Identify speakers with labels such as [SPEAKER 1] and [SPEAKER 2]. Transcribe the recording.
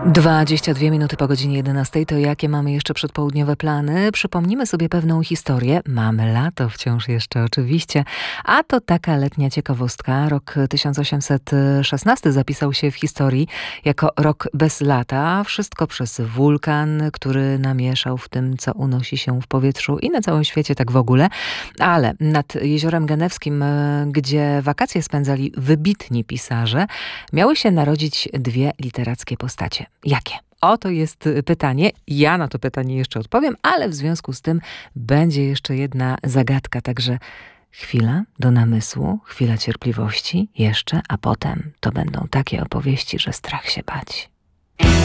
[SPEAKER 1] 22 minuty po godzinie 11. To jakie mamy jeszcze przedpołudniowe plany? Przypomnimy sobie pewną historię. Mamy lato wciąż jeszcze oczywiście. A to taka letnia ciekawostka. Rok 1816 zapisał się w historii jako rok bez lata. Wszystko przez wulkan, który namieszał w tym, co unosi się w powietrzu i na całym świecie tak w ogóle. Ale nad Jeziorem Genewskim, gdzie wakacje spędzali wybitni pisarze, miały się narodzić dwie literackie postacie. Jakie? Oto jest pytanie. Ja na to pytanie jeszcze odpowiem, ale w związku z tym będzie jeszcze jedna zagadka. Także chwila do namysłu, chwila cierpliwości jeszcze, a potem to będą takie opowieści, że strach się bać.